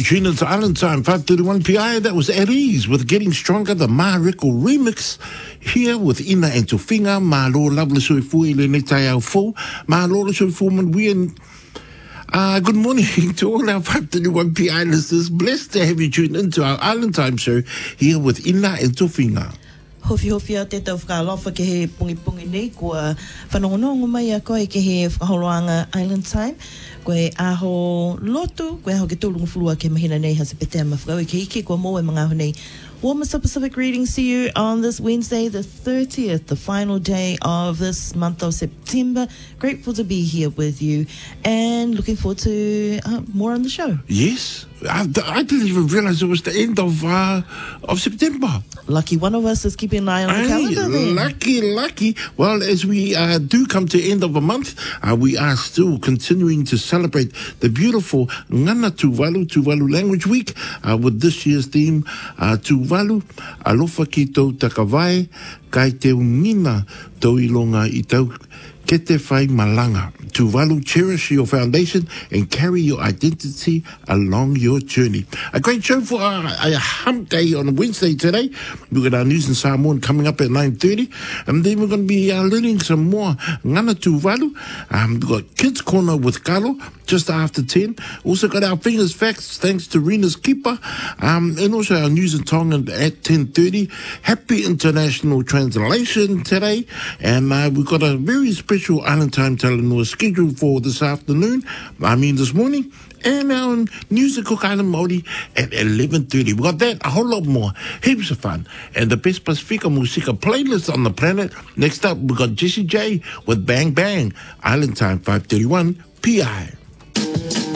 tuned into Island Time, 5:31 PI. That was At Ease with Getting Stronger, the Mariko remix. Here with Ina and Tofinga, Ma Lo Lovely Soifui, Leneta Au Fo, Ma Lo Soifuman, we and good morning to all our 5:31 PI listeners. Blessed to have you tuned into our Island Time show here with Ina and Tofinga. Hofi a te tau whakalofa ke he pungi nei kua whanongonongo mai a koe ke he whakaholoanga Island Time. Koe aho lotu, koe aho ke tūlungu whulua ke mahina nei hasa petea mawhakau ke ike kua moe mga aho nei. Warmest of Pacific greetings to you on this Wednesday, the 30th, the final day of this month of September. Grateful to be here with you and looking forward to more on the show. Yes, I didn't even realize it was the end of September. Lucky one of us is keeping an eye on the calendar then. Lucky. Well, as we do come to the end of a month, we are still continuing to celebrate the beautiful Ngana Tuvalu Language Week with this year's theme, Tuvalu, Alofa ki tau takawai, kai te ungina tau ilonga I tau ke te whai malanga. Tuvalu, cherish your foundation and carry your identity along your journey. A great show for a hump day on a Wednesday today. We've got our news in Samoan coming up at 9:30. And then we're going to be learning some more Ngana Tuvalu. We've got Kids Corner with Carlo just after 10. Also got our Fingers Facts thanks to Rena's Keeper. And also our news in Tonga at 10:30. Happy International Translation today. And we've got a very special Island Time Talanoa scheduled for this morning. And our news at Cook Island Māori at 11:30. We got that, a whole lot more, heaps of fun. And the best Pacifica Musica playlist on the planet. Next up, we got Jessie J with Bang Bang. Island Time 5:31 PI.